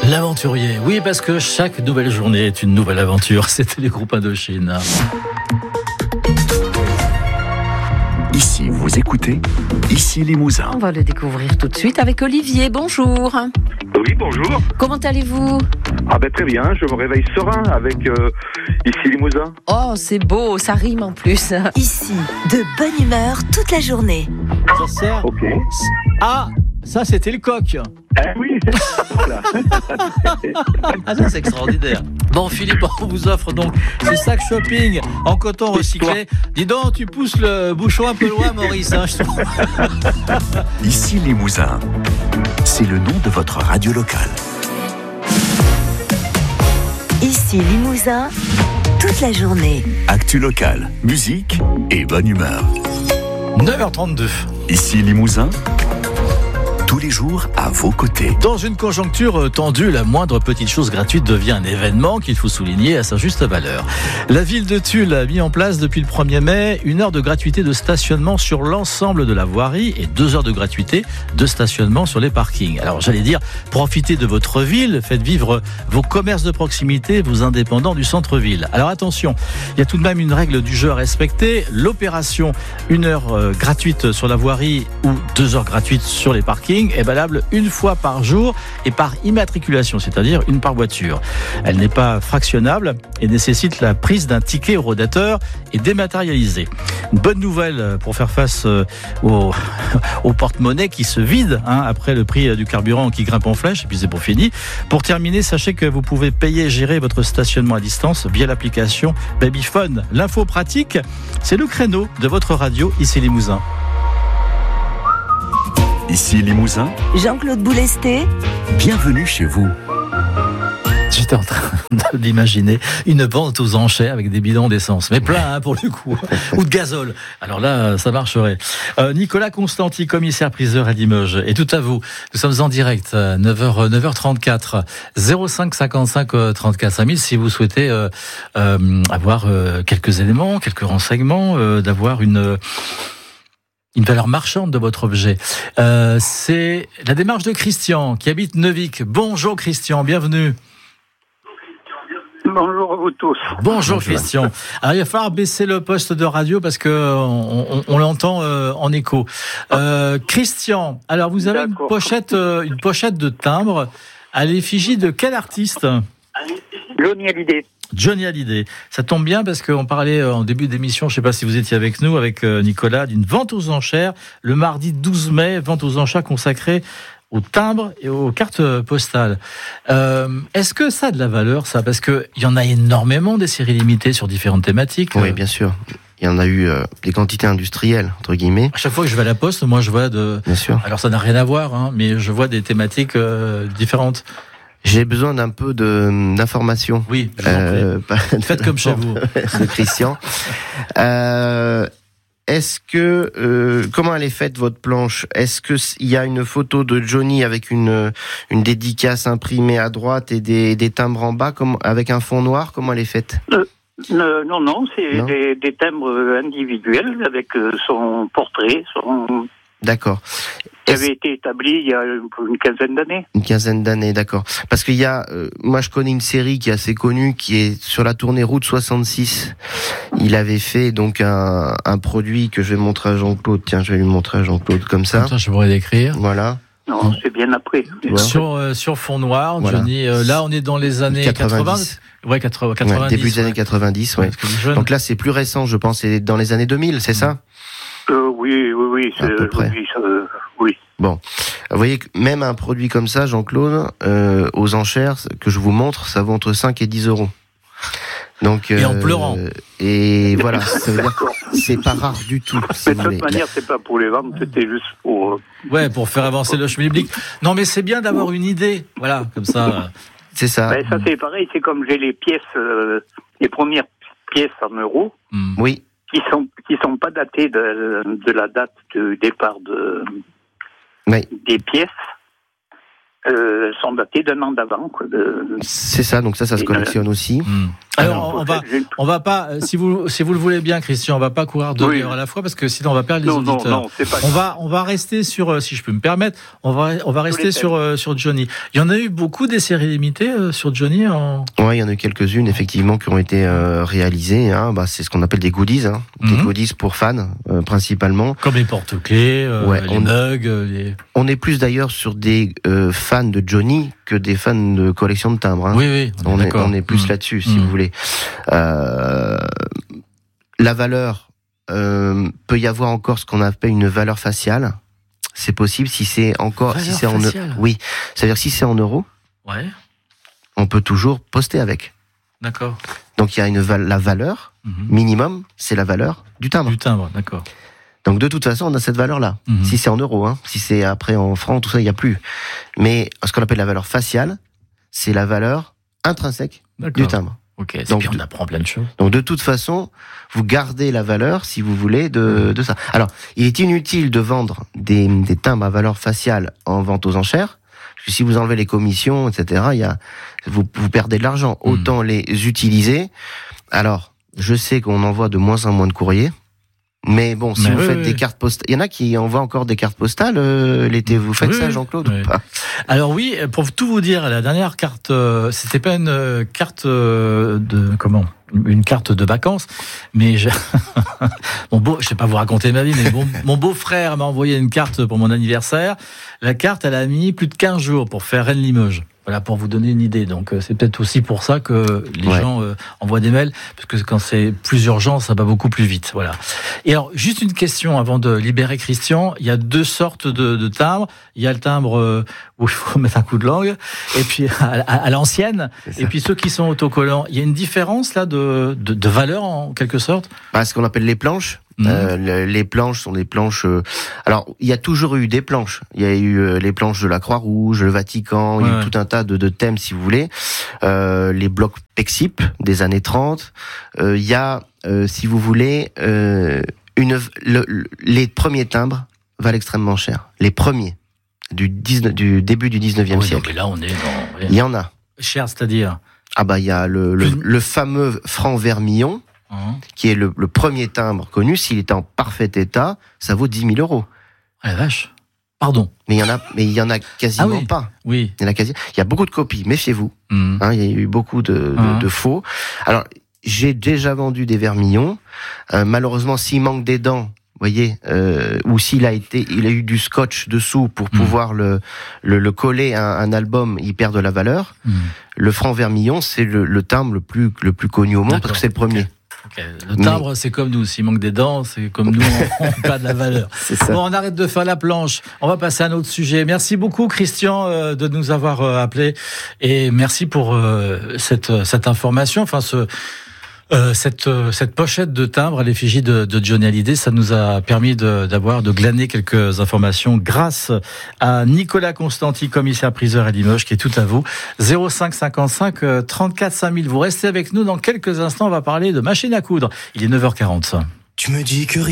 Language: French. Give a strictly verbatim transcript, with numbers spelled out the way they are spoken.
L'aventurier, oui, parce que chaque nouvelle journée est une nouvelle aventure. C'était les groupes Indochine. Ici, vous écoutez Ici Limousin. On va le découvrir tout de suite avec Olivier. Bonjour. Oui, bonjour. Comment allez-vous ? Ah ben très bien, je me réveille serein avec euh, Ici Limousin. Oh, c'est beau, ça rime en plus. Ici, de bonne humeur toute la journée. Ça sert. Ok. Ah, ça c'était le coq. Ah oui. Voilà. Ah, ça c'est extraordinaire. Bon, Philippe, on vous offre donc ce sac shopping en coton recyclé. Dis donc, tu pousses le bouchon un peu loin, Maurice. Hein, je trouve. Ici Limousin. C'est le nom de votre radio locale. Ici Limousin, toute la journée. Actu locale, musique et bonne humeur. neuf heures trente-deux. Ici Limousin. Tous les jours à vos côtés. Dans une conjoncture tendue, la moindre petite chose gratuite devient un événement qu'il faut souligner à sa juste valeur. La ville de Tulle a mis en place depuis le premier mai une heure de gratuité de stationnement sur l'ensemble de la voirie et deux heures de gratuité de stationnement sur les parkings. Alors j'allais dire, profitez de votre ville, faites vivre vos commerces de proximité, vos indépendants du centre-ville. Alors attention, il y a tout de même une règle du jeu à respecter. L'opération une heure euh, gratuite sur la voirie ou deux heures gratuites sur les parkings est valable une fois par jour et par immatriculation, c'est-à-dire une par voiture. Elle n'est pas fractionnable et nécessite la prise d'un ticket au rodateur et dématérialisé. Une bonne nouvelle pour faire face au, au porte-monnaie qui se vide hein, après le prix du carburant qui grimpe en flèche, et puis c'est pour fini. Pour terminer, sachez que vous pouvez payer et gérer votre stationnement à distance via l'application Babyphone. L'info pratique, c'est le créneau de votre radio Ici Limousin. Ici Limousin, Jean-Claude Boulesté. bienvenue chez vous. J'étais en train d'imaginer une vente aux enchères avec des bidons d'essence, mais plein hein, pour le coup, ou de gazole. Alors là, ça marcherait. Euh, Nicolas Constanti, commissaire priseur à Limoges, et tout à vous. Nous sommes en direct, neuf heures, neuf heures trente-quatre, zéro cinq cinquante-cinq trente-quatre cinq mille, si vous souhaitez euh, euh, avoir euh, quelques éléments, quelques renseignements, euh, d'avoir une... une valeur marchande de votre objet. Euh, c'est la démarche de Christian, qui habite Neuvic. Bonjour Christian, bienvenue. Bonjour à vous tous. Bonjour, Bonjour Christian. Alors il va falloir baisser le poste de radio parce que on, on, on l'entend euh, en écho. Euh, Christian, alors vous avez D'accord. une pochette, euh, une pochette de timbre à l'effigie de quel artiste ? Johnny Hallyday. Johnny Hallyday. Ça tombe bien parce qu'on parlait en début d'émission, je ne sais pas si vous étiez avec nous, avec Nicolas, d'une vente aux enchères, le mardi douze mai, vente aux enchères consacrée aux timbres et aux cartes postales. Euh, est-ce que ça a de la valeur, ça ? Parce qu'il y en a énormément des séries limitées sur différentes thématiques. Oui, bien sûr. Il y en a eu euh, des quantités industrielles, entre guillemets. À chaque fois que je vais à la poste, moi je vois de... Bien sûr. Alors ça n'a rien à voir, hein, mais je vois des thématiques euh, différentes. J'ai besoin d'un peu de d'informations. Oui, je vous en prie. Euh, Faites comme chez vous. De Christian. euh, est-ce que euh, comment elle est faite votre planche ? Est-ce que il y a une photo de Johnny avec une une dédicace imprimée à droite et des des timbres en bas, comme avec un fond noir ? Comment elle est faite ? euh, euh, Non, non, c'est non des, des timbres individuels avec euh, son portrait, son. D'accord. Qui avait été établi il y a une quinzaine d'années. Une quinzaine d'années, d'accord. Parce qu'il y a, euh, moi je connais une série qui est assez connue, qui est sur la tournée Route soixante-six. Il avait fait donc un, un produit que je vais montrer à Jean-Claude. Tiens, je vais lui montrer à Jean-Claude comme ça. Comme ça, je pourrais l'écrire. Voilà. Non, c'est bien après. Voilà. Sur euh, sur fond noir, voilà. Johnny. Euh, là, on est dans les années quatre-vingt-dix. Ouais, quatre-vingt-dix. Ouais, début des ouais. années quatre-vingt-dix, ouais. ouais. Donc là, c'est plus récent, je pense. C'est dans les années deux mille, c'est mmh. ça ? Euh, oui, oui, oui. C'est, à peu près. Oui, ça, euh, oui. Bon, vous voyez que même un produit comme ça, Jean-Claude, euh, aux enchères que je vous montre, ça vaut entre cinq et dix euros. Donc, et euh, en pleurant. Et voilà, ça veut dire que c'est pas rare du tout. Si de toute voulez. manière, c'est pas pour les ventes, c'était juste pour. Euh... Ouais, pour faire avancer le chemin public. Non, mais c'est bien d'avoir une idée. Voilà, comme ça. C'est ça. Ben, ça c'est pareil. C'est comme j'ai les pièces, euh, les premières pièces en euros. Mm. Oui. Qui sont qui sont pas datées de de la date de départ de. Oui. Des pièces. Euh, sont datées d'un an d'avant. Quoi, de... C'est ça, donc ça, ça se collectionne aussi. Mmh. Alors, on va, on va pas, si vous, si vous le voulez bien, Christian, on va pas courir deux Oui. heures à la fois parce que sinon on va perdre les Non, non, auditeurs. non, c'est pas On va, on va rester sur, si je peux me permettre, on va, on va rester les sur, euh, sur Johnny. Il y en a eu beaucoup des séries limitées euh, sur Johnny en... Ouais, il y en a eu quelques-unes effectivement qui ont été euh, réalisées. Hein. Bah, c'est ce qu'on appelle des goodies, hein. Des Mhm. goodies pour fans euh, principalement. Comme les porte-clés, euh, Ouais, les on- mugs, euh, les... On est plus d'ailleurs sur des euh, fans de Johnny que des fans de collection de timbres. Hein. Oui, oui, on est, On est, d'accord. on est plus Mhm. là-dessus, si Mhm. vous voulez. Euh, la valeur, euh, peut y avoir encore ce qu'on appelle une valeur faciale. C'est possible si c'est encore, Valeur si c'est en, faciale. oui, c'est-à-dire si c'est en euros, Ouais, on peut toujours poster avec. d'accord. Donc il y a une val- la valeur Mhm. minimum, c'est la valeur du timbre. Du timbre, d'accord. Donc de toute façon, on a cette valeur-là. Mhm. Si c'est en euros, hein, si c'est après en francs, tout ça, il n'y a plus. Mais ce qu'on appelle la valeur faciale, c'est la valeur intrinsèque D'accord. du timbre. Ok, et Donc, puis on apprend plein de choses. Donc de toute façon, vous gardez la valeur, si vous voulez, de, de ça. Alors, il est inutile de vendre des, des timbres à valeur faciale en vente aux enchères, parce que si vous enlevez les commissions, et cetera, il y a, vous, vous perdez de l'argent. Autant les utiliser. Alors, je sais qu'on envoie de moins en moins de courriers, mais bon, si Mais vous oui, faites oui, des oui. cartes postales, il y en a qui envoient encore des cartes postales euh, l'été. Vous faites Oui, ça, oui. Jean-Claude, Oui. ou pas? Alors oui, pour tout vous dire, la dernière carte, euh, c'était pas une euh, carte euh, de comment, une carte de vacances, mais je... mon beau, je sais pas vous raconter ma vie, mais mon, mon beau-frère m'a envoyé une carte pour mon anniversaire. La carte, elle a mis plus de quinze jours pour faire Rennes-Limoges. Voilà, pour vous donner une idée. Donc euh, c'est peut-être aussi pour ça que les Ouais. gens euh, envoient des mails, parce que quand c'est plus urgent, ça va beaucoup plus vite. Voilà. Et alors, juste une question avant de libérer Christian. Il y a deux sortes de, de timbres. Il y a le timbre euh, où il faut mettre un coup de langue, et puis à, à, à l'ancienne, et puis ceux qui sont autocollants. Il y a une différence là de, de, de valeur en quelque sorte. Bah, ce qu'on appelle les planches. Mmh. Euh, le- les planches sont des planches. euh, Alors, il y a toujours eu des planches. Il y a eu euh, les planches de la Croix-Rouge, le Vatican. Il y a Ouais. eu tout un tas de, de thèmes, si vous voulez. Euh, les blocs Pexip des années trente. Euh, Il y a, euh, si vous voulez, euh, une. Le, le- les premiers timbres valent extrêmement cher. Les premiers du, dix-neuf du début du dix-neuvième Oui, siècle. donc là, on est dans Il y en a. cher, c'est-à-dire. Ah bah il y a le, le, Plus- le fameux franc vermillon, Hein. qui est le, le premier timbre connu. S'il est en parfait état, ça vaut dix mille euros. Ah la vache. Pardon. Mais il y en a, mais il y en a quasiment Ah oui. pas. Oui. Il y en a quasi. Il y a beaucoup de copies. Méfiez-vous. Mmh. Hein, il y a eu beaucoup de, de, Mhm. de faux. Alors, j'ai déjà vendu des vermillons. Euh, malheureusement, s'il manque des dents, vous voyez, euh, ou s'il a été, il a eu du scotch dessous pour Mhm. pouvoir le, le, le coller à un, un album, il perd de la valeur. Mmh. Le franc vermillon, c'est le, le timbre le plus, le plus connu au monde D'accord. parce que c'est le premier. Ok. Le timbre, c'est comme nous. S'il manque des dents, c'est comme nous, on on perd de la valeur. C'est ça. Bon, on arrête de faire la planche. On va passer à un autre sujet. Merci beaucoup, Christian, euh, de nous avoir euh, appelé. Et merci pour euh, cette, cette information. Enfin, ce, euh, cette, euh, cette pochette de timbre à l'effigie de, de Johnny Hallyday, ça nous a permis de, d'avoir, de glaner quelques informations grâce à Nicolas Constanti, commissaire priseur à Limoges, qui est tout à vous. zéro cinq cinquante-cinq trente-quatre cinq mille. Vous restez avec nous dans quelques instants. On va parler de machine à coudre. Il est neuf heures quarante. Tu me dis que